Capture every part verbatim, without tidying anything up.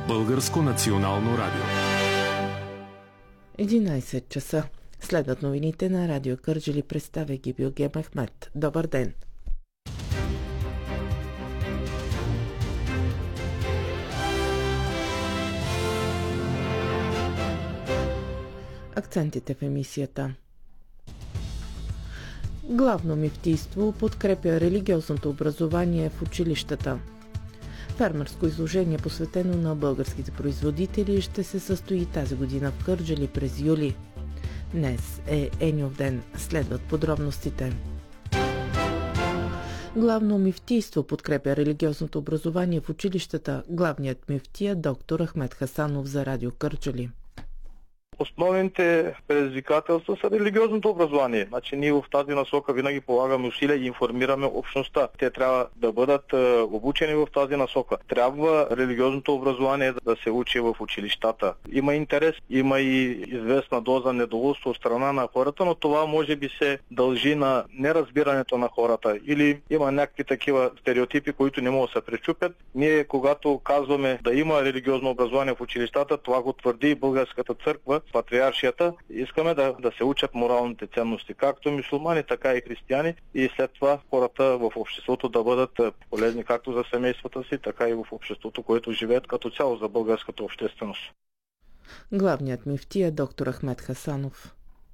Българско национално радио. единайсет часа. Следват новините на Радио Кърджали, представя ги Билге Мехмет. Добър ден! Акцентите в емисията. Главно мюфтийство подкрепя религиозното образование в училищата. Фермерско изложение, посветено на българските производители, ще се състои тази година в Кърджали през юли. Днес е Еньовден. Следват подробностите. Главно мюфтийство подкрепя религиозното образование в училищата. Главният мюфтия доктор Ахмед Хасанов за Радио Кърджали. Основните предизвикателства са религиозното образование. Значи ние в тази насока винаги полагаме усилия и информираме общността. Те трябва да бъдат е, обучени в тази насока. Трябва религиозното образование да се учи в училищата. Има интерес, има и известна доза недоволство от страна на хората, но това може би се дължи на неразбирането на хората или има някакви такива стереотипи, които не могат да се пречупят. Ние, когато казваме да има религиозно образование в училищата, това го твърди и Българската църква, патриаршията. Искаме да, да се учат моралните ценности, както мюсюлмани, така и християни, и след това хората в обществото да бъдат полезни както за семействата си, така и в обществото, което живеят като цяло за българската общественост. Главният мюфтия е доктор Ахмед Хасанов.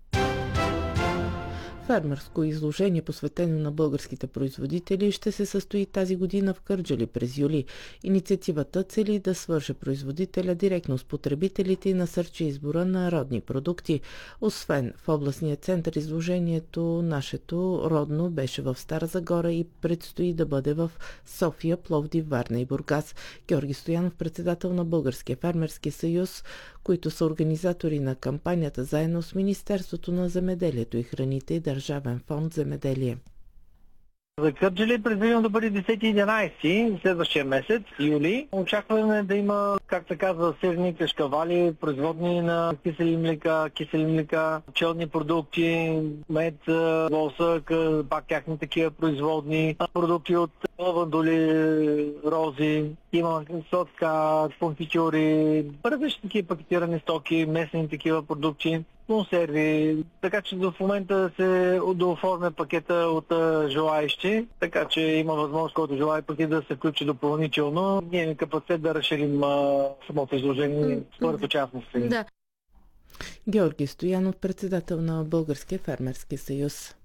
Фермерско изложение, посветено на българските производители, ще се състои тази година в Кърджали през юли. Инициативата цели да свърже производителя директно с потребителите и насърчи избора на родни продукти. Освен в областния център, изложението нашето родно беше в Стара Загора и предстои да бъде в София, Пловдив, Варна и Бургас. Георги Стоянов, председател на Българския фермерски съюз, които са организатори на кампанията, заедно с Министерството на земеделието и храните и Държавен фонд земеделие. За Кърджали е предвидено да бъде десети и единайсети, следващия месец, юли. Очакваме да има, как се казва, сирни, кашкавали, производни на кисели млека, кисели млека, пчелни продукти, мед, восък, пак тяхни такива производни, продукти от лавандули, рози, има сладка, конфитюри, различни такива пакетирани стоки, местни такива продукти, консерви, така че в момента се дооформя пакета от желаещи, така че има възможност, който желае пакет да се включи допълнително. Ние имаме капацитет да разширим а, самото изложение според частности. Да. Георги Стоянов, председател на Българския фермерски съюз.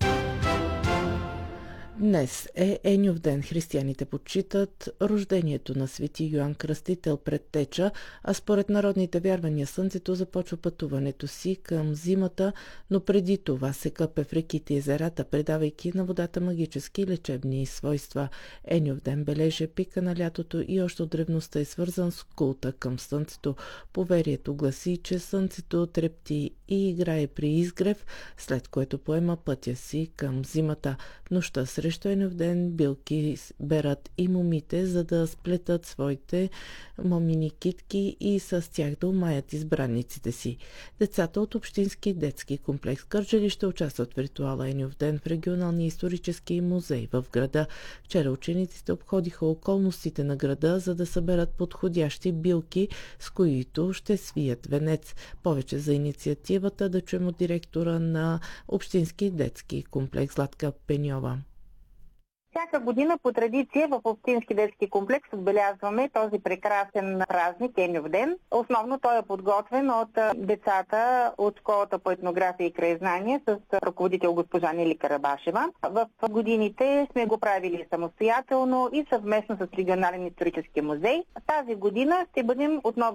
Днес е Еньовден. Християните почитат рождението на свети Йоан Кръстител пред теча, а според народните вярвания слънцето започва пътуването си към зимата, но преди това се къпе в реките и езерата, предавайки на водата магически лечебни свойства. Еньовден бележи пика на лятото и още от древността е свързан с култа към слънцето. Поверието гласи, че слънцето трепти и играе при изгрев, след което поема пътя си към зимата. В нощта срещу Еньовден билки берат и момите, за да сплетат своите момини китки и с тях да умаят избранниците си. Децата от Общински детски комплекс Кърджали ще участват в ритуала Еньовден в регионалния исторически музей в града. Вчера учениците обходиха околностите на града, за да съберат подходящи билки, с които ще свият венец. Повече за инициативата да чуем от директора на Общински детски комплекс Златка Пеньова. Всяка година по традиция в Общински детски комплекс отбелязваме този прекрасен празник Еньовден. Основно той е подготвен от децата от школата по етнография и краезнание с ръководител госпожа Нели Карабашева. В годините сме го правили самостоятелно и съвместно с регионален исторически музей. Тази година ще бъдем отново